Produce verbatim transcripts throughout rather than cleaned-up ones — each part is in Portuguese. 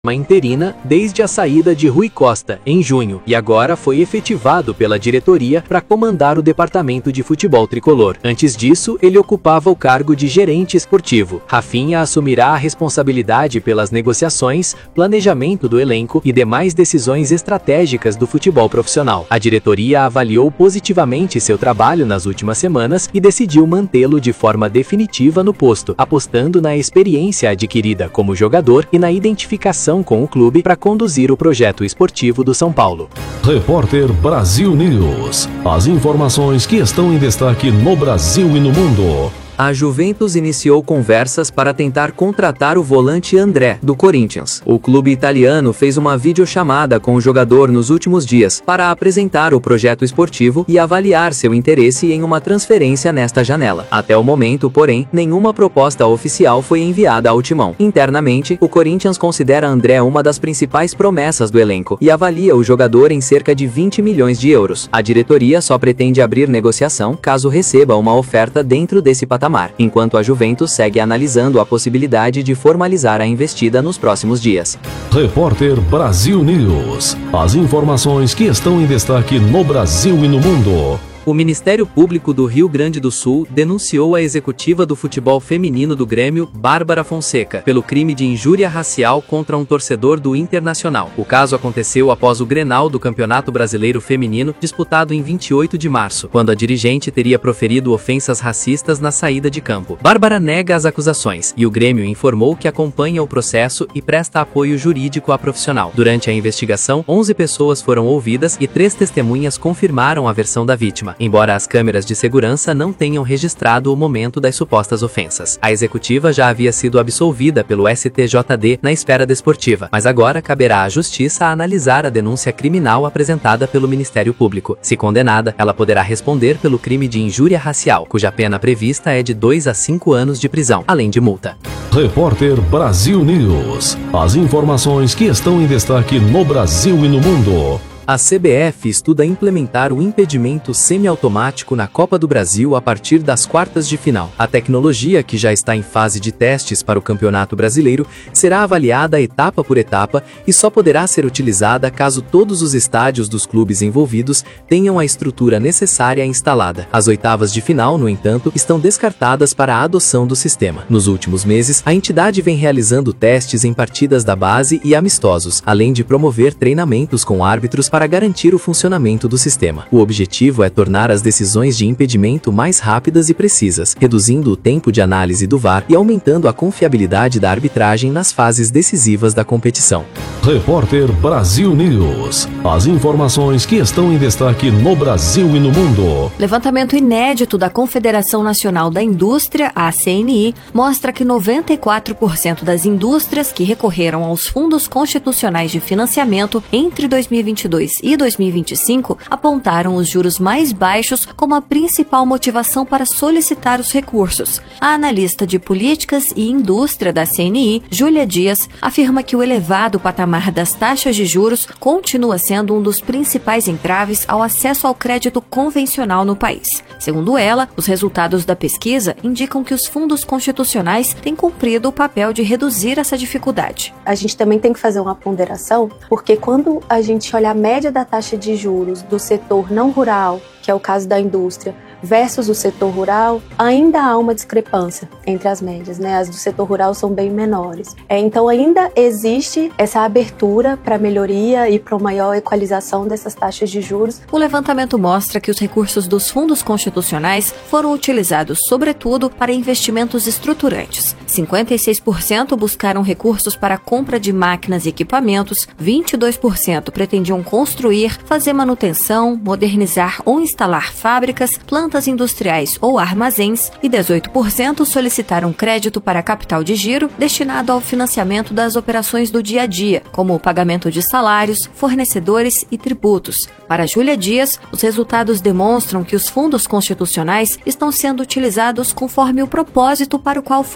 Uma interina desde a saída de Rui Costa, em junho, e agora foi efetivado pela diretoria para comandar o departamento de futebol tricolor. Antes disso, ele ocupava o cargo de gerente esportivo. Rafinha assumirá a responsabilidade pelas negociações, planejamento do elenco e demais decisões estratégicas do futebol profissional. A diretoria avaliou positivamente seu trabalho nas últimas semanas e decidiu mantê-lo de forma definitiva no posto, apostando na experiência adquirida como jogador e na identificação com o clube para conduzir o projeto esportivo do São Paulo. Repórter Brasil News. As informações que estão em destaque no Brasil e no mundo. A Juventus iniciou conversas para tentar contratar o volante André, do Corinthians. O clube italiano fez uma videochamada com o jogador nos últimos dias para apresentar o projeto esportivo e avaliar seu interesse em uma transferência nesta janela. Até o momento, porém, nenhuma proposta oficial foi enviada ao timão. Internamente, o Corinthians considera André uma das principais promessas do elenco e avalia o jogador em cerca de vinte milhões de euros. A diretoria só pretende abrir negociação caso receba uma oferta dentro desse patamar, enquanto a Juventus segue analisando a possibilidade de formalizar a investida nos próximos dias. Repórter Brasil News. As informações que estão em destaque no Brasil e no mundo. O Ministério Público do Rio Grande do Sul denunciou a executiva do futebol feminino do Grêmio, Bárbara Fonseca, pelo crime de injúria racial contra um torcedor do Internacional. O caso aconteceu após o Grenal do Campeonato Brasileiro Feminino, disputado em vinte e oito de março, quando a dirigente teria proferido ofensas racistas na saída de campo. Bárbara nega as acusações, e o Grêmio informou que acompanha o processo e presta apoio jurídico à profissional. Durante a investigação, onze pessoas foram ouvidas e três testemunhas confirmaram a versão da vítima, embora as câmeras de segurança não tenham registrado o momento das supostas ofensas. A executiva já havia sido absolvida pelo S T J D na esfera desportiva, mas agora caberá à Justiça analisar a denúncia criminal apresentada pelo Ministério Público. Se condenada, ela poderá responder pelo crime de injúria racial, cuja pena prevista é de dois a cinco anos de prisão, além de multa. Repórter Brasil News. As informações que estão em destaque no Brasil e no mundo. A C B F estuda implementar o impedimento semiautomático na Copa do Brasil a partir das quartas de final. A tecnologia, que já está em fase de testes para o Campeonato Brasileiro, será avaliada etapa por etapa e só poderá ser utilizada caso todos os estádios dos clubes envolvidos tenham a estrutura necessária instalada. As oitavas de final, no entanto, estão descartadas para a adoção do sistema. Nos últimos meses, a entidade vem realizando testes em partidas da base e amistosos, além de promover treinamentos com árbitros para garantir o funcionamento do sistema. O objetivo é tornar as decisões de impedimento mais rápidas e precisas, reduzindo o tempo de análise do V A R e aumentando a confiabilidade da arbitragem nas fases decisivas da competição. Repórter Brasil News. As informações que estão em destaque no Brasil e no mundo. Levantamento inédito da Confederação Nacional da Indústria, a C N I, mostra que noventa e quatro por cento das indústrias que recorreram aos fundos constitucionais de financiamento entre dois mil e vinte e dois e dois mil e vinte e cinco apontaram os juros mais baixos como a principal motivação para solicitar os recursos. A analista de políticas e indústria da C N I, Júlia Dias, afirma que o elevado patamar das taxas de juros continua sendo um dos principais entraves ao acesso ao crédito convencional no país. Segundo ela, os resultados da pesquisa indicam que os fundos constitucionais têm cumprido o papel de reduzir essa dificuldade. A gente também tem que fazer uma ponderação, porque quando a gente olha a média da taxa de juros do setor não rural, que é o caso da indústria, versus o setor rural, ainda há uma discrepância entre as médias, né? As do setor rural são bem menores. É, então ainda existe essa abertura para melhoria e para uma maior equalização dessas taxas de juros. O levantamento mostra que os recursos dos fundos constitucionais foram utilizados sobretudo para investimentos estruturantes. cinquenta e seis por cento buscaram recursos para a compra de máquinas e equipamentos, vinte e dois por cento pretendiam construir, fazer manutenção, modernizar ou instalar fábricas, plantas industriais ou armazéns, e dezoito por cento solicitaram crédito para capital de giro destinado ao financiamento das operações do dia a dia, como o pagamento de salários, fornecedores e tributos. Para Júlia Dias, os resultados demonstram que os fundos constitucionais estão sendo utilizados conforme o propósito para o qual foram criados.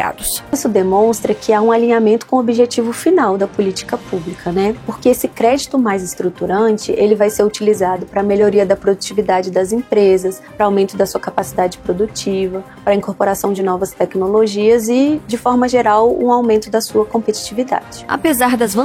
financiados. Isso demonstra que há um alinhamento com o objetivo final da política pública, né? Porque esse crédito mais estruturante, ele vai ser utilizado para a melhoria da produtividade das empresas, para aumento da sua capacidade produtiva, para a incorporação de novas tecnologias e, de forma geral, um aumento da sua competitividade. Apesar das